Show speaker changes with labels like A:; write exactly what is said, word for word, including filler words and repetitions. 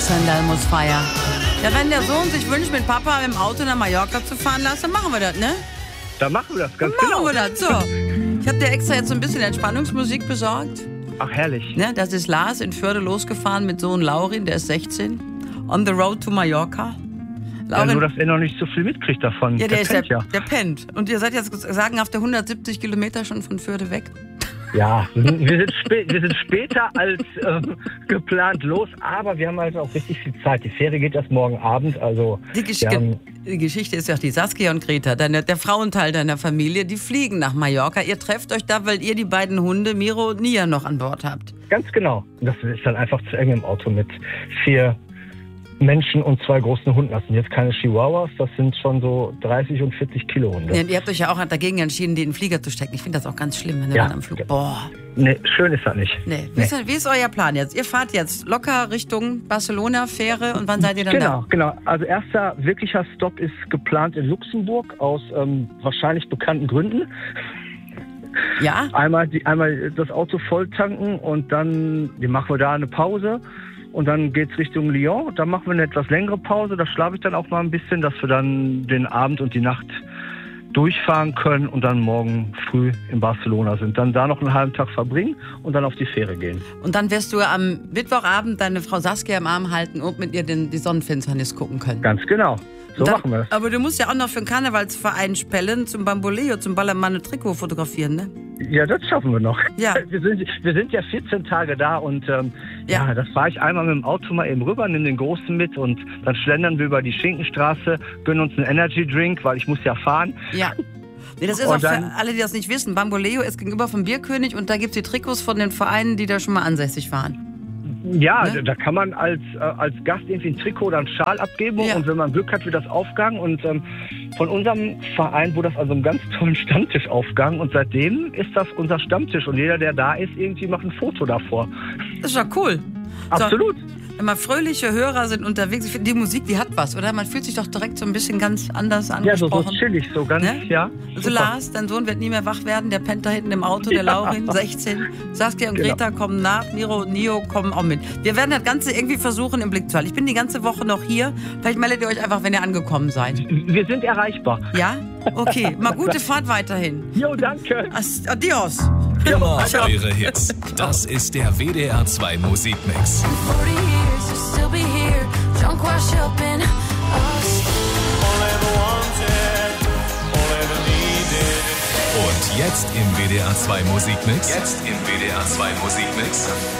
A: Sandal muss feiern. Ja, wenn der Sohn sich wünscht, mit Papa im Auto nach Mallorca zu fahren lassen, dann machen wir das, ne?
B: Dann machen wir das, ganz
A: dann
B: genau.
A: Machen wir das, so. Ich habe dir extra jetzt so ein bisschen Entspannungsmusik besorgt.
B: Ach, herrlich.
A: Ne, das ist Lars in Förde losgefahren mit Sohn Laurin, der ist sechzehn. On the road to Mallorca.
B: Ja, nur, dass er noch nicht so viel mitkriegt davon.
A: Ja, der, der ist
B: pennt
A: der,
B: ja.
A: der pennt. Und ihr seid jetzt sagenhafte hundertsiebzig Kilometer schon von Förde weg.
B: Ja, wir sind, wir sind, spä wir sind später als äh, geplant los, aber wir haben halt auch richtig viel Zeit. Die Fähre geht erst morgen Abend, also...
A: Die, Gesch
B: haben,
A: die Geschichte ist ja auch die Saskia und Greta, deine, der Frauenteil deiner Familie, die fliegen nach Mallorca. Ihr trefft euch da, weil ihr die beiden Hunde, Miro und Nia, noch an Bord habt.
B: Ganz genau. Das ist dann einfach zu eng im Auto mit vier Menschen und zwei großen Hunden. Das sind jetzt keine Chihuahuas, das sind schon so dreißig und vierzig Kilo Hunde.
A: Ja, ihr habt euch ja auch dagegen entschieden, die in den Flieger zu stecken. Ich finde das auch ganz schlimm, wenn ihr
B: Ja.
A: dann am Flug... Boah.
B: Nee, schön ist das nicht.
A: Nee. Wie, ist, wie ist euer Plan jetzt? Ihr fahrt jetzt locker Richtung Barcelona, Fähre, und wann seid ihr dann
B: genau,
A: da?
B: Genau, also erster wirklicher Stopp ist geplant in Luxemburg, aus ähm, wahrscheinlich bekannten Gründen.
A: Ja?
B: Einmal, die, einmal das Auto voll tanken und dann die machen wir da eine Pause. Und dann geht's Richtung Lyon. Da machen wir eine etwas längere Pause. Da schlafe ich dann auch mal ein bisschen, dass wir dann den Abend und die Nacht durchfahren können und dann morgen früh in Barcelona sind. Dann da noch einen halben Tag verbringen und dann auf die Fähre gehen.
A: Und dann wirst du am Mittwochabend deine Frau Saskia im Arm halten und mit ihr den, die Sonnenfinsternis gucken können.
B: Ganz genau. So
A: dann,
B: machen wir es.
A: Aber du musst ja auch noch für den Karnevalsverein Spellen zum Bamboleo, zum Ballermann-Trikot fotografieren, ne?
B: Ja, das schaffen wir noch.
A: Ja.
B: Wir sind, wir sind ja vierzehn Tage da und ähm, ja. ja, das fahre ich einmal mit dem Auto mal eben rüber, nehme den Großen mit und dann schlendern wir über die Schinkenstraße, gönnen uns einen Energy Drink, weil ich muss ja fahren.
A: Ja. Nee, das ist
B: Und
A: auch für
B: dann-
A: alle, die das nicht wissen. Bamboleo ist gegenüber vom Bierkönig und da gibt es die Trikots von den Vereinen, die da schon mal ansässig waren.
B: Ja,
A: Ne?
B: da kann man als, äh, als Gast irgendwie ein Trikot oder einen Schal abgeben
A: Ja.
B: und wenn man Glück hat, wird das aufgegangen. Und ähm, von unserem Verein wurde das also einen ganz tollen Stammtisch aufgegangen und seitdem ist das unser Stammtisch und jeder, der da ist, irgendwie macht ein Foto davor.
A: Das ist doch cool.
B: Absolut.
A: So, immer fröhliche Hörer sind unterwegs. Ich finde, die Musik, die hat was, oder? Man fühlt sich doch direkt so ein bisschen ganz anders
B: Ja, so,
A: angesprochen.
B: so chillig, so ganz,
A: Ne?
B: ja.
A: Also
B: super.
A: Lars, dein Sohn wird nie mehr wach werden, der pennt da hinten im Auto, der
B: Ja.
A: Laurin, sechzehn. Saskia und
B: Genau.
A: Greta kommen nach, Miro und Nio kommen auch mit. Wir werden das Ganze irgendwie versuchen im Blick zu halten. Ich bin die ganze Woche noch hier. Vielleicht meldet ihr euch einfach, wenn ihr angekommen seid.
B: Wir sind erreichbar.
A: Ja? Okay, mal gute Fahrt weiterhin.
B: Jo, danke.
A: As- Adios.
C: Immer
A: Ciao.
C: eure Hits. Das ist der W D R zwei Musikmix.
D: forty years to still be here, drunk, wash up in us.
C: Und jetzt im W D R zwei Musikmix. Jetzt im W D R zwei Musikmix.